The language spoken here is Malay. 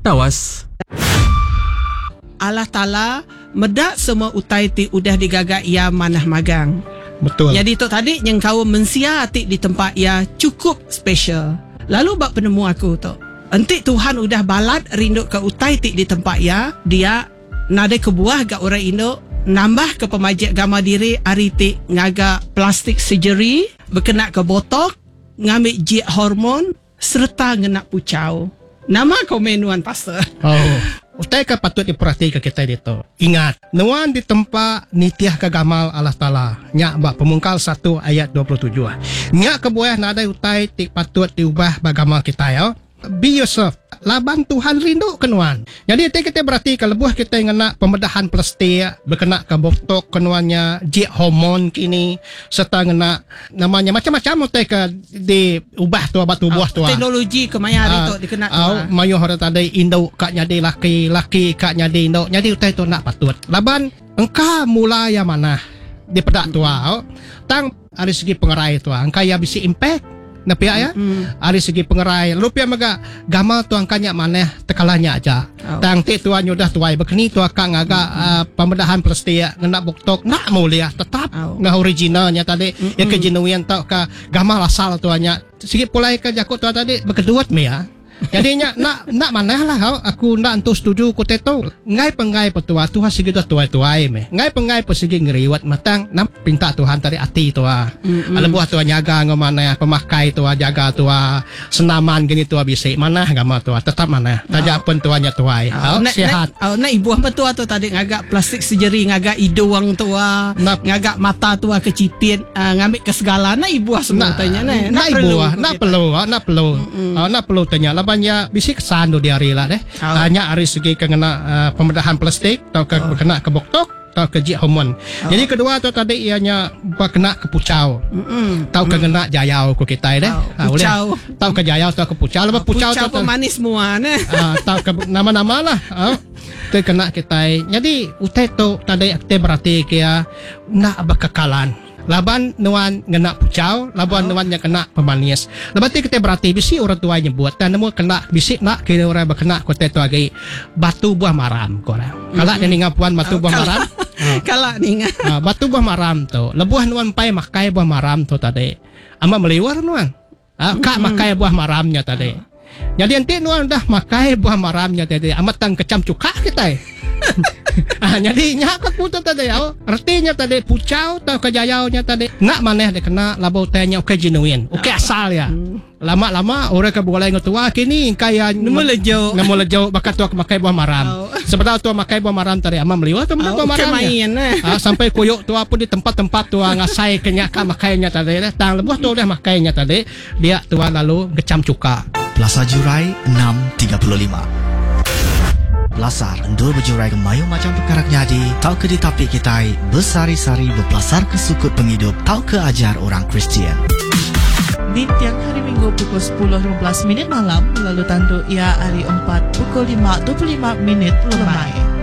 tawas. Allah Ta'ala medak semua utai ti udah digagak ia manah magang. Betul. Jadi tok tadi yang kau mensia atik di tempat ia cukup special. Lalu bak penemu aku tok. Entik Tuhan udah balat rindu ke utai ti di tempat ia, dia nade kebuah gak orang Indo nambah ke pemajak gama diri hari ti ngaga plastik surgery, berkena ke botok, ngambil jet hormon serta ngenak pucau. Nama komenuan pastor. Utai ka patut diperhatikan kita dito. Ingat, nuan di tempat nitiah kagamal Allah Ta'ala. Nya bak Pemungkal 1 ayat 27. Nya kebuah nada utai tik patut diubah bagamal kita ya. Be yourself. Laban Tuhan rindu kenuan. Jadi kita berarti kalau buah kita yang kena pembedahan plastik, berkena ke botok kenuannya, jet hormon kini, serta kena namanya macam-macam utai diubah tu batu buah tu. Teknologi kemaya hari tu dikena. Mayu hari tadi Indo kak nyadi laki kak nyadi Indo. Jadi utai tu nak patut. Laban engkau mula yang mana di pedak tu tang dari segi pengerai tu engkau ya bisa impact. Napia ya, dari segi pengerai. Lupa maga gamal tu angkanya mana tekalanya aja. Tang ti tuan nyudah tuai bekeni tu akak ngaga pembedahan plastik ngena buktok nak mulia tetap ngah originalnya tadi. Ya kejenuian tau ka gamal asal tuanya. Sikit pulai ke jakut tu tadi berkeduat me ya. Jadinya nak mana lah aku nak entu setuju ku teto. Ngai pengai petua Tuhan segi tu tuai me. Ngai pengai persegi ngeriwat matang nak pinta Tuhan tadi ati tu Ala buah tu jaga ngomana pemakai tu jaga tu senaman gini tu bisa mana gama tu tetap mana. Tajak pun tuanya tuai. Sihat. Nak ibu apa tu tadi ngagak plastik surgery ngagak hidung tu ngagak mata tu kecipit ngambil ke segala nak ibu semua tanya nak perlu tanya banyak bisik kesan do diari lah deh. Hanya dari segi kena pembedahan plastik atau kena ke boktok atau ke jet hormon. Jadi kedua tu tadi ianya kena ke pucau. Tahu kena jayau ku kita deh. Pucau. Tahu ke jayau atau ke pucau. Lepas pucau tu manis semua ne. Tahu ke nama-nama lah. Tu kena kita. Jadi utai tu tadi kita berarti kia nak berkekalan. Laban nuan ngena pucau, laban nuan yang kena pemanis. Laban tu kita berarti bisi orang tua nyebut dan nemu kena bisi nak kira orang berkena kota tu lagi batu buah maram korang. Kalak ni ngapuan batu buah maram. Kalak ni batu buah maram tu. Lebuah nuan pai makai buah maram tu tadi. Ama meliwar nuan. Kak makai buah maramnya tadi. Jadi nanti nuan dah makai buah maramnya tadi. Amat tang kecam cuka kita. Jadi nyak aku tu tadi artinya tadi pucau atau kejayaunya tadi nak maneh dia kena labau tanya oke genuine oke asal ya lama-lama orang ke boleh ngotua kini kaya nemu lejau bakat tu makai buah maram sebetulnya tu makai buah maram tadi ama meliwat tu buah maram sampai koyok tu pun di tempat-tempat tu ngasai kenyaka makainya tadi tang lebuh tu dah makainya tadi dia tu lalu gecam cuka. Plaza Jurai 635 Belasar endul berjurai ke mayu macam perkara jadi tau ke di tapik kita bersari-sari berpelasar ke sukut penghidup tau ke ajar orang Kristian. Di tiang hari Minggu pukul 10.15 malam lalu tandu ia hari 4 pukul 5.25 lemai.